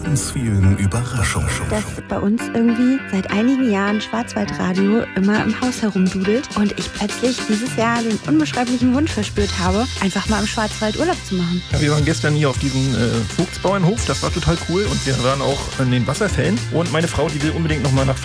ganz vielen Überraschungen. Dass bei uns irgendwie seit einigen Jahren Schwarzwaldradio immer im Haus herumdudelt und ich plötzlich dieses Jahr den unbeschreiblichen Wunsch verspürt habe, einfach mal im Schwarzwald Urlaub zu machen. Ja, wir waren gestern hier auf diesem Vogtsbauernhof, das war total cool und wir waren auch in den Wasserfällen und meine Frau, die will unbedingt nochmal nach